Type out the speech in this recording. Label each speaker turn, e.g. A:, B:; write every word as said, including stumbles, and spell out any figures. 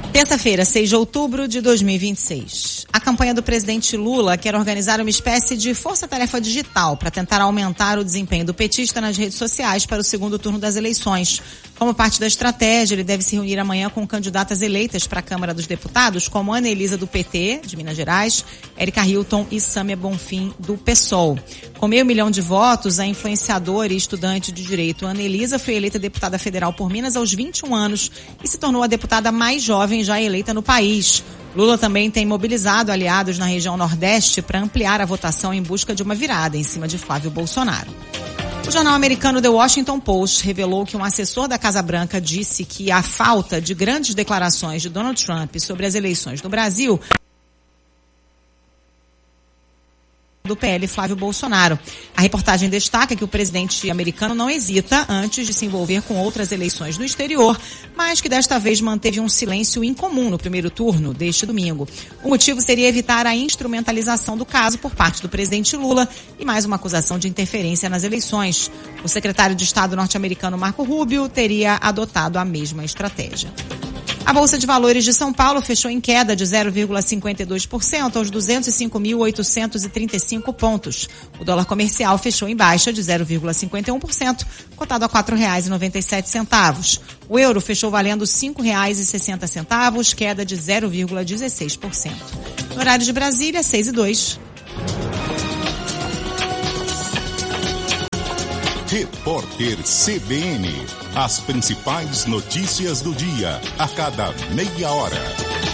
A: Terça-feira, seis de outubro de dois mil e vinte e seis. A campanha do presidente Lula quer organizar uma espécie de força-tarefa digital para tentar aumentar o desempenho do petista nas redes sociais para o segundo turno das eleições. Como parte da estratégia, ele deve se reunir amanhã com candidatas eleitas para a Câmara dos Deputados, como Ana Elisa do P T, de Minas Gerais, Érica Hilton e Sâmia Bonfim, do PSOL. Com meio milhão de votos, a influenciadora e estudante de direito Ana Elisa foi eleita deputada federal por Minas aos vinte e um anos e se tornou a deputada mais jovem já eleita no país. Lula também tem mobilizado aliados na região Nordeste para ampliar a votação em busca de uma virada em cima de Flávio Bolsonaro. O jornal americano The Washington Post revelou que um assessor da Casa Branca disse que a falta de grandes declarações de Donald Trump sobre as eleições no Brasil do P L Flávio Bolsonaro. A reportagem destaca que o presidente americano não hesita antes de se envolver com outras eleições no exterior, mas que desta vez manteve um silêncio incomum no primeiro turno deste domingo. O motivo seria evitar a instrumentalização do caso por parte do presidente Lula e mais uma acusação de interferência nas eleições. O secretário de Estado norte-americano Marco Rubio teria adotado a mesma estratégia. A Bolsa de Valores de São Paulo fechou em queda de zero vírgula cinquenta e dois por cento aos duzentos e cinco mil oitocentos e trinta e cinco pontos. O dólar comercial fechou em baixa de zero vírgula cinquenta e um por cento, cotado a quatro reais e noventa e sete centavos. O euro fechou valendo cinco reais e sessenta centavos, queda de zero vírgula dezesseis por cento. No horário de Brasília, seis e dois.
B: Repórter C B N. As principais notícias do dia, a cada meia hora.